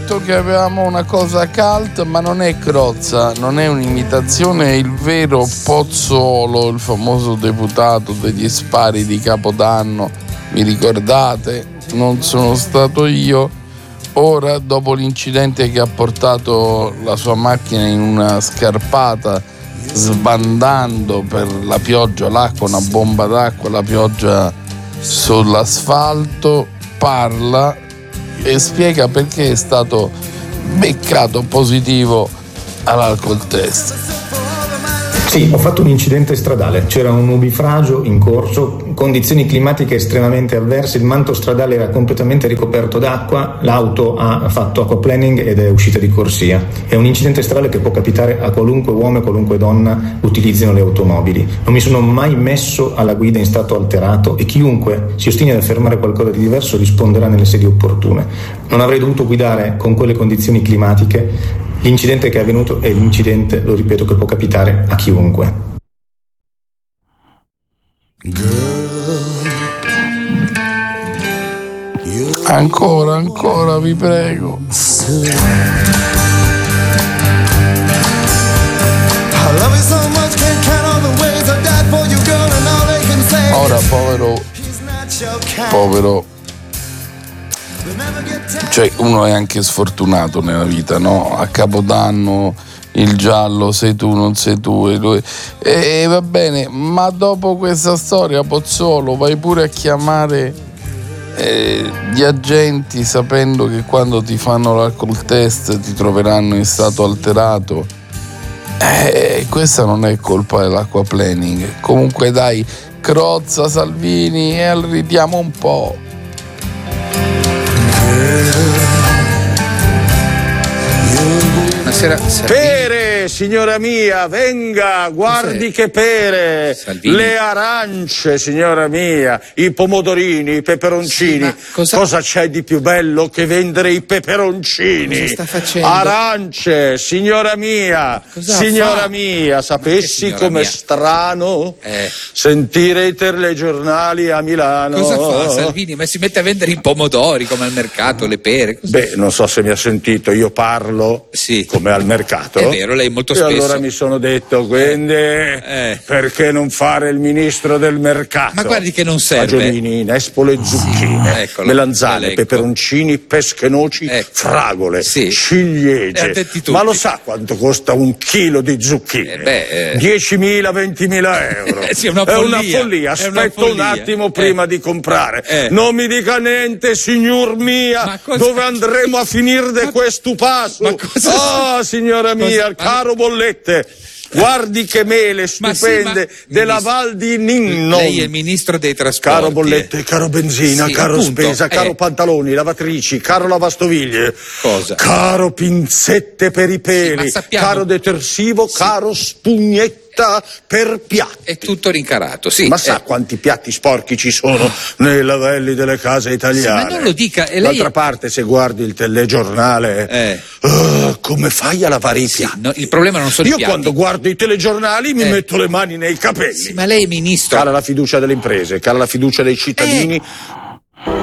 detto che avevamo una cosa cult, ma non è Crozza, non è un'imitazione, è il vero Pozzolo, il famoso deputato degli spari di Capodanno. Mi ricordate? Non sono stato io. Ora, dopo l'incidente che ha portato la sua macchina in una scarpata, sbandando per la pioggia, l'acqua, una bomba d'acqua, la pioggia sull'asfalto, parla e spiega perché è stato beccato positivo all'alcol test. Sì, ho fatto un incidente stradale, c'era un nubifragio in corso, condizioni climatiche estremamente avverse, il manto stradale era completamente ricoperto d'acqua, l'auto ha fatto aquaplaning ed è uscita di corsia. È un incidente stradale che può capitare a qualunque uomo e qualunque donna utilizzino le automobili. Non mi sono mai messo alla guida in stato alterato e chiunque si ostini ad affermare qualcosa di diverso risponderà nelle sedi opportune. Non avrei dovuto guidare con quelle condizioni climatiche. L'incidente che è avvenuto è l'incidente, lo ripeto, che può capitare a chiunque. Ancora, vi prego. Ora, povero. Cioè, uno è anche sfortunato nella vita, no? A Capodanno il giallo sei tu, non sei tu, e va bene, ma dopo questa storia, Pozzolo, vai pure a chiamare gli agenti sapendo che quando ti fanno l'alcol test ti troveranno in stato alterato. Questa non è colpa dell'acquaplaning. Comunque dai, Crozza, Salvini, e ridiamo un po'. Pere, signora mia, venga, guardi che pere. Salvini. Le arance, signora mia, i pomodorini, i peperoncini. Sì, cosa c'è di più bello che vendere i peperoncini? Cosa sta facendo? Arance, signora mia, signora mia, sapessi com'è strano sentire i telegiornali a Milano. Cosa fa Salvini? Ma si mette a vendere i pomodori come al mercato, le pere? Beh, non so se mi ha sentito, io parlo come al mercato. È vero, lei molto spesso. E allora mi sono detto, quindi perché non fare il ministro del mercato? Ma guardi che non serve. Fagiolini, nespole, zucchine, melanzane, peperoncini, pesche, noci, fragole, ciliegie. Ma lo sa quanto costa un chilo di zucchine? 10.000, 20.000 euro. Sì, è una follia. Aspetto un attimo prima di comprare. Non mi dica niente, signor mia, dove andremo a finire di questo passo? Signora mia, caro Bollette, guardi che mele stupende della Val di Ninno. Lei è il ministro dei trasporti. Caro bollette, caro benzina, caro appunto, spesa, caro pantaloni, lavatrici, caro lavastoviglie. Cosa? Caro pinzette per i peli, caro detersivo, caro spugnette per piatti. È tutto rincarato, Ma sa quanti piatti sporchi ci sono nei lavelli delle case italiane? Ma non lo dica. D'altra parte, se guardi il telegiornale, come fai a lavare i piatti? No, il problema non sono i piatti. Io quando guardo i telegiornali mi metto le mani nei capelli. Ma lei è ministro. Cala la fiducia delle imprese, cala la fiducia dei cittadini,